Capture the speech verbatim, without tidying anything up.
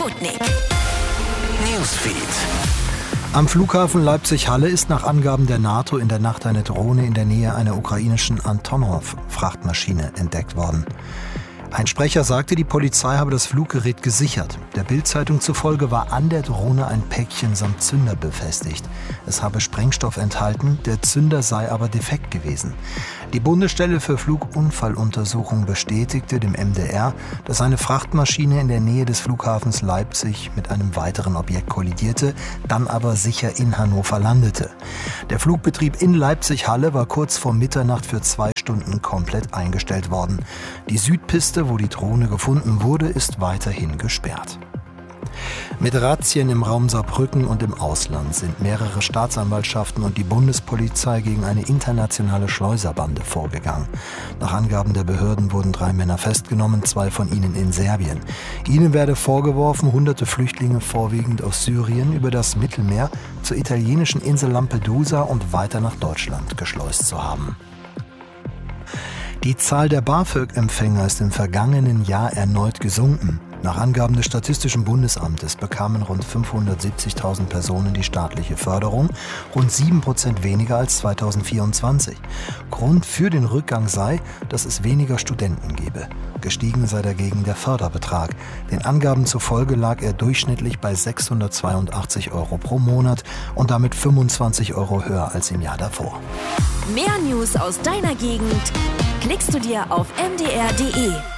Sputnik Newsfeed. Am Flughafen Leipzig-Halle ist nach Angaben der NATO in der Nacht eine Drohne in der Nähe einer ukrainischen Antonov-Frachtmaschine entdeckt worden. Ein Sprecher sagte, die Polizei habe das Fluggerät gesichert. Der Bild-Zeitung zufolge war an der Drohne ein Päckchen samt Zünder befestigt. Es habe Sprengstoff enthalten, der Zünder sei aber defekt gewesen. Die Bundesstelle für Flugunfalluntersuchung bestätigte dem M D R, dass eine Frachtmaschine in der Nähe des Flughafens Leipzig mit einem weiteren Objekt kollidierte, dann aber sicher in Hannover landete. Der Flugbetrieb in Leipzig-Halle war kurz vor Mitternacht für zwei Stunden komplett eingestellt worden. Die Südpiste, wo die Drohne gefunden wurde, ist weiterhin gesperrt. Mit Razzien im Raum Saarbrücken und im Ausland sind mehrere Staatsanwaltschaften und die Bundespolizei gegen eine internationale Schleuserbande vorgegangen. Nach Angaben der Behörden wurden drei Männer festgenommen, zwei von ihnen in Serbien. Ihnen werde vorgeworfen, hunderte Flüchtlinge vorwiegend aus Syrien über das Mittelmeer zur italienischen Insel Lampedusa und weiter nach Deutschland geschleust zu haben. Die Zahl der BAföG-Empfänger ist im vergangenen Jahr erneut gesunken. Nach Angaben des Statistischen Bundesamtes bekamen rund fünfhundertsiebzigtausend Personen die staatliche Förderung, rund sieben Prozent weniger als zweitausendvierundzwanzig. Grund für den Rückgang sei, dass es weniger Studenten gebe. Gestiegen sei dagegen der Förderbetrag. Den Angaben zufolge lag er durchschnittlich bei sechshundertzweiundachtzig Euro pro Monat und damit fünfundzwanzig Euro höher als im Jahr davor. Mehr News aus deiner Gegend klickst du dir auf m d r punkt d e.